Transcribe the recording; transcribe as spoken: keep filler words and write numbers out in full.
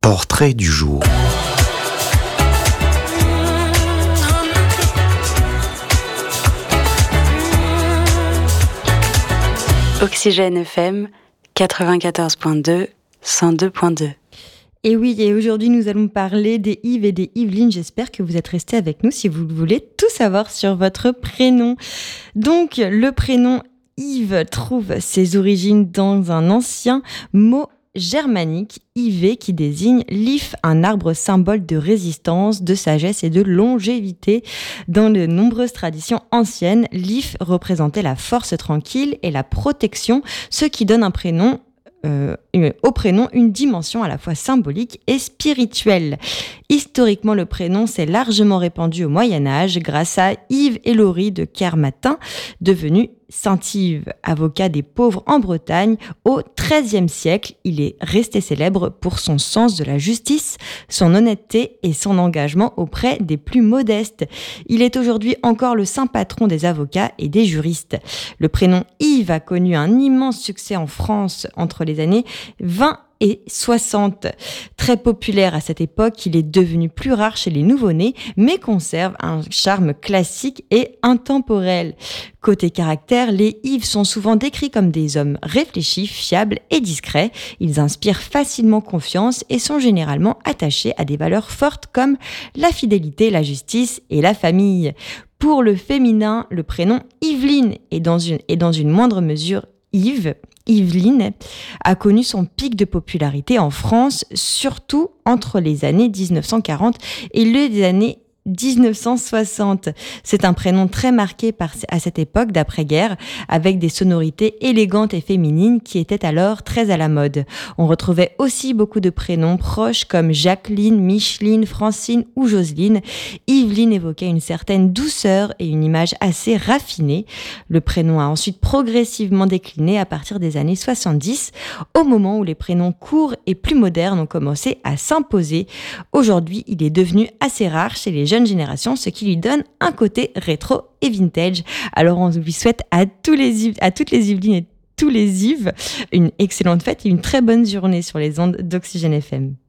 Portrait du jour. Oxygène F M quatre-vingt-quatorze point deux, cent deux point deux. Et oui, et aujourd'hui nous allons parler des Yves et des Yvelines. J'espère que vous êtes restés avec nous si vous voulez tout savoir sur votre prénom. Donc le prénom Yves trouve ses origines dans un ancien mot germanique, Yve, qui désigne l'if, un arbre symbole de résistance, de sagesse et de longévité. Dans de nombreuses traditions anciennes, l'if représentait la force tranquille et la protection, ce qui donne un prénom Euh, au prénom une dimension à la fois symbolique et spirituelle. Historiquement, le prénom s'est largement répandu au Moyen-Âge grâce à Yves Hélory de Kermatin, devenu Saint-Yves, avocat des pauvres en Bretagne. Au treizième siècle, il est resté célèbre pour son sens de la justice, son honnêteté et son engagement auprès des plus modestes. Il est aujourd'hui encore le saint patron des avocats et des juristes. Le prénom Yves a connu un immense succès en France entre les années vingt et soixante. Très populaire à cette époque, il est devenu plus rare chez les nouveau-nés, mais conserve un charme classique et intemporel. Côté caractère, les Yves sont souvent décrits comme des hommes réfléchis, fiables et discrets. Ils inspirent facilement confiance et sont généralement attachés à des valeurs fortes comme la fidélité, la justice et la famille. Pour le féminin, le prénom Yveline est dans une, est dans une moindre mesure Yves. Yveline a connu son pic de popularité en France, surtout entre les années dix-neuf cent quarante et les années dix-neuf cent soixante. C'est un prénom très marqué par, à cette époque d'après-guerre, avec des sonorités élégantes et féminines qui étaient alors très à la mode. On retrouvait aussi beaucoup de prénoms proches comme Jacqueline, Micheline, Francine ou Jocelyne. Yveline évoquait une certaine douceur et une image assez raffinée. Le prénom a ensuite progressivement décliné à partir des années soixante-dix, au moment où les prénoms courts et plus modernes ont commencé à s'imposer. Aujourd'hui, il est devenu assez rare chez les jeunes générations, ce qui lui donne un côté rétro et vintage. Alors on lui souhaite à, tous les, à toutes les Yvelines et tous les Yves une excellente fête et une très bonne journée sur les ondes d'Oxygène F M.